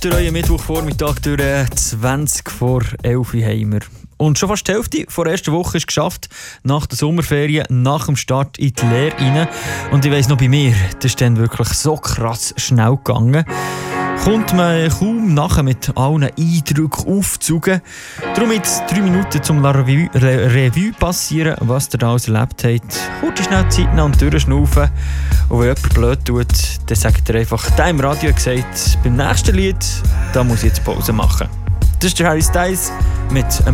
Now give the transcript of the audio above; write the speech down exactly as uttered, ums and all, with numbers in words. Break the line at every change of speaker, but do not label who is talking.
Durch euren Mittwochvormittag durch zwanzig vor elf haben wir. Und schon fast die Hälfte der ersten Woche ist geschafft, nach der Sommerferien, nach dem Start in die Lehre rein. Und ich weiss noch bei mir, das ist dann wirklich so krass schnell gegangen. Kommt man kaum nachher mit allen Eindrücken aufzugen. Darum jetzt drei Minuten zum La Revue, Re- Revue passieren, was ihr da alles erlebt habt. Kurz schnell Zeit nehmen und durchschnaufen. Und wenn jemand blöd tut, dann sagt ihr einfach, der im Radio hat gesagt, beim nächsten Lied, da muss ich jetzt Pause machen. Das ist der Harry Styles mit